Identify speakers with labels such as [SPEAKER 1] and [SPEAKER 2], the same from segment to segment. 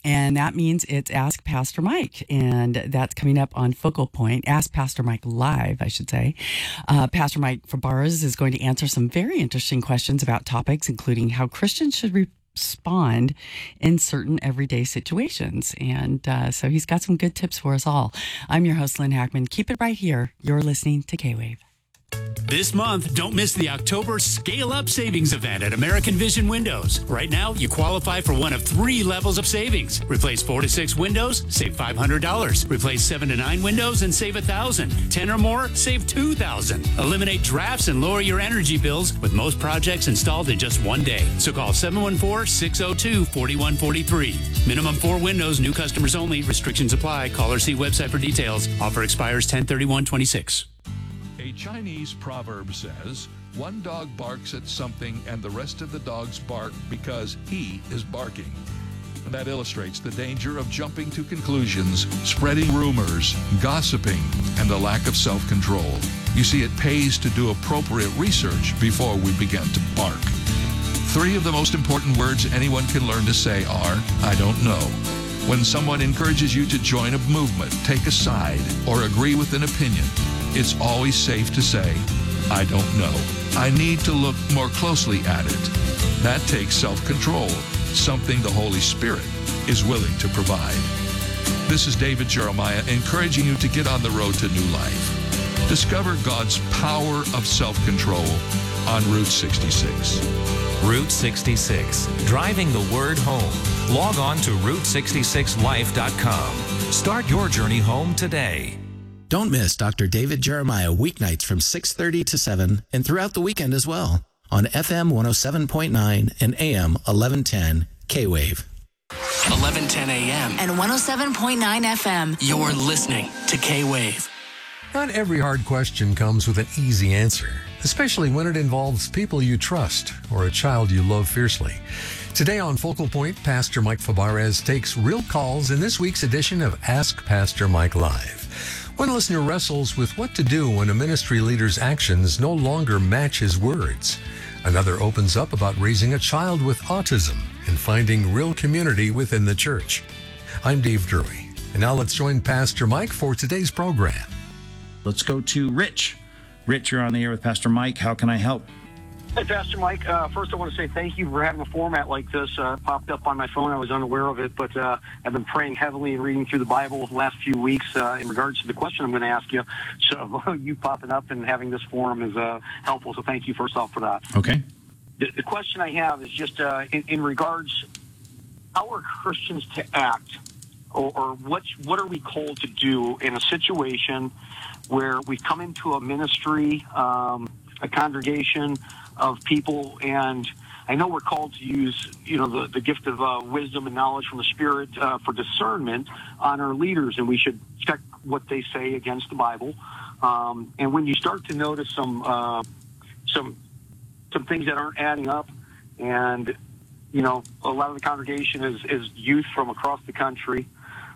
[SPEAKER 1] And that means it's Ask Pastor Mike. And that's coming up on Focal Point, Ask Pastor Mike Live, I should say. Pastor Mike Fabarez is going to answer some very interesting questions about topics, including how Christians should respond in certain everyday situations. And so he's got some good tips for us all. I'm your host, Lynn Hackman. Keep it right here. You're listening to K-Wave.
[SPEAKER 2] This month, don't miss the October Scale Up Savings event at American Vision Windows. Right now, you qualify for one of 3 levels of savings. Replace 4 to 6 windows, save $500. Replace 7 to 9 windows and save $1,000. 10 or more, save $2,000. Eliminate drafts and lower your energy bills with most projects installed in just one day. So call 714-602-4143. Minimum 4 windows, new customers only. Restrictions apply. Call or see website for details. Offer expires 10/31/26.
[SPEAKER 3] A Chinese proverb says, one dog barks at something and the rest of the dogs bark because he is barking. And that illustrates the danger of jumping to conclusions, spreading rumors, gossiping, and a lack of self-control. You see, it pays to do appropriate research before we begin to bark. 3 of the most important words anyone can learn to say are, I don't know. When someone encourages you to join a movement, take a side, or agree with an opinion, it's always safe to say, I don't know. I need to look more closely at it. That takes self-control, something the Holy Spirit is willing to provide. This is David Jeremiah encouraging you to get on the road to new life. Discover God's power of self-control on Route 66.
[SPEAKER 4] Route 66, driving the word home. Log on to Route66Life.com. Start your journey home today.
[SPEAKER 5] Don't miss Dr. David Jeremiah weeknights from 6:30 to 7 and throughout the weekend as well on FM 107.9 and AM 1110 K-Wave.
[SPEAKER 6] 1110 AM
[SPEAKER 7] and 107.9 FM.
[SPEAKER 6] You're listening to K-Wave.
[SPEAKER 8] Not every hard question comes with an easy answer, especially when it involves people you trust or a child you love fiercely. Today on Focal Point, Pastor Mike Fabarez takes real calls in this week's edition of Ask Pastor Mike Live. One listener wrestles with what to do when a ministry leader's actions no longer match his words. Another opens up about raising a child with autism and finding real community within the church. I'm Dave Drury, and now let's join Pastor Mike for today's program.
[SPEAKER 9] Let's go to Rich. Rich, you're on the air with Pastor Mike. How can I help?
[SPEAKER 10] Hey, Pastor Mike. First, I want to say thank you for having a format like this. It popped up on my phone. I was unaware of it, but I've been praying heavily and reading through the Bible the last few weeks in regards to the question I'm going to ask you. So you popping up and having this forum is helpful, so thank you first off for that.
[SPEAKER 9] Okay.
[SPEAKER 10] The question I have is just in regards, how are Christians to act, or what are we called to do in a situation where we come into a ministry, a congregation of people, and I know we're called to use, the gift of wisdom and knowledge from the Spirit for discernment on our leaders, and we should check what they say against the Bible. And when you start to notice some things that aren't adding up, and a lot of the congregation is youth from across the country,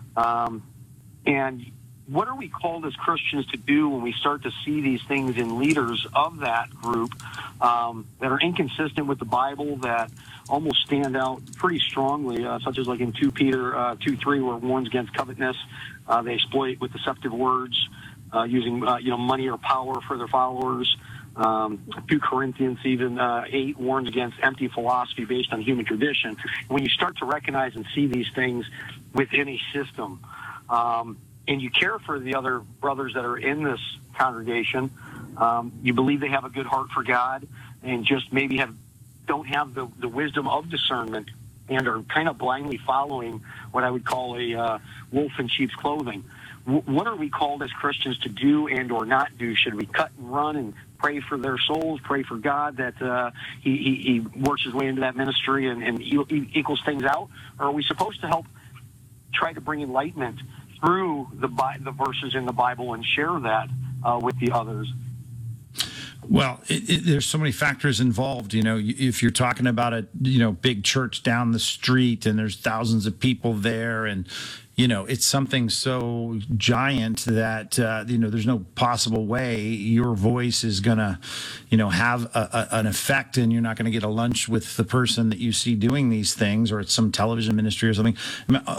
[SPEAKER 10] and what are we called as Christians to do when we start to see these things in leaders of that group that are inconsistent with the Bible, that almost stand out pretty strongly, such as like in 2 Peter 2:3, where it warns against covetousness. They exploit with deceptive words, using money or power for their followers. 2 Corinthians even 8 warns against empty philosophy based on human tradition. When you start to recognize and see these things within a system, and you care for the other brothers that are in this congregation, you believe they have a good heart for God, and just maybe don't have the wisdom of discernment, and are kind of blindly following what I would call a wolf in sheep's clothing. What are we called as Christians to do and or not do? Should we cut and run and pray for their souls, pray for God that he works his way into that ministry and equals things out? Or are we supposed to help try to bring enlightenment through the verses in the Bible and share that with the others?
[SPEAKER 9] Well, there's so many factors involved. If you're talking about a big church down the street and there's thousands of people there, and it's something so giant that there's no possible way your voice is gonna have an effect, and you're not going to get a lunch with the person that you see doing these things, or it's some television ministry or something.